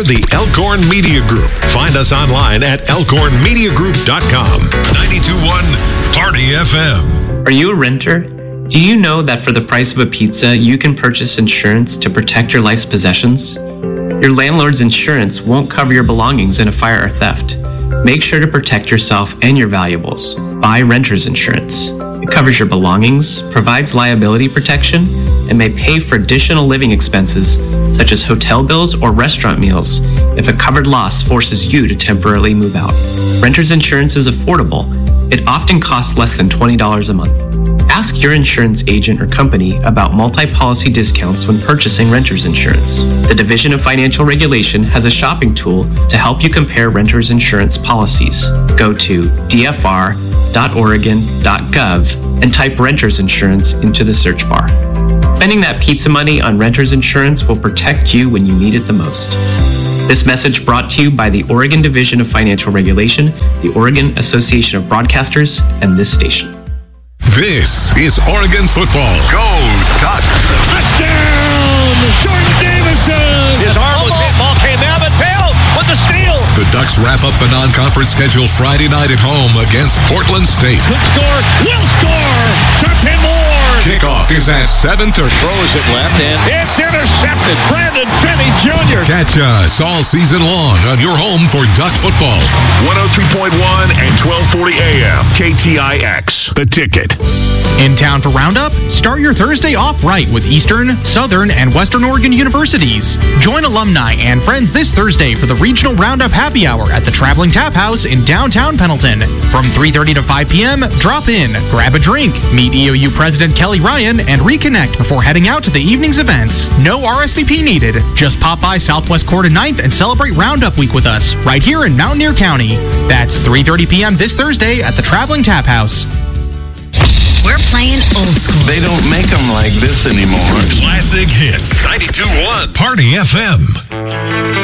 the Elkhorn Media Group. Find us online at elkhornmediagroup.com. 92.1 Party FM. Are you a renter? Do you know that for the price of a pizza, you can purchase insurance to protect your life's possessions? Your landlord's insurance won't cover your belongings in a fire or theft. Make sure to protect yourself and your valuables. Buy renter's insurance. It covers your belongings, provides liability protection, and may pay for additional living expenses such as hotel bills or restaurant meals if a covered loss forces you to temporarily move out. Renter's insurance is affordable. It often costs less than $20 a month. Ask your insurance agent or company about multi-policy discounts when purchasing renter's insurance. The Division of Financial Regulation has a shopping tool to help you compare renter's insurance policies. Go to dfr.oregon.gov and type renter's insurance into the search bar. Spending that pizza money on renter's insurance will protect you when you need it the most. This message brought to you by the Oregon Division of Financial Regulation, the Oregon Association of Broadcasters, and this station. This is Oregon football. Go Ducks! Touchdown! Jordan Davison! His arm was hit. Ball came out. Mateo with the steal. The Ducks wrap up the non-conference schedule Friday night at home against Portland State. Could score. Will score! Dante Moore! Kickoff is at 7:30. Throws it left and It's intercepted. Brandon Finney Jr. Catch us all season long on your home for Duck football. 103.1 and 1240 AM. KTIX. The Ticket. In town for Roundup? Start your Thursday off right with Eastern, Southern, and Western Oregon universities. Join alumni and friends this Thursday for the Regional Roundup Happy Hour at the Traveling Tap House in downtown Pendleton. From 3:30 to 5 p.m., drop in, grab a drink, meet EOU President Kelly Ryan, and reconnect before heading out to the evening's events. No RSVP needed. Just pop by Southwest Court and 9th and celebrate Roundup Week with us right here in Mountaineer County. That's 3:30 p.m. this Thursday at the Traveling Tap House. We're playing old school. They don't make them like this anymore. Classic hits. 92.1 Party FM.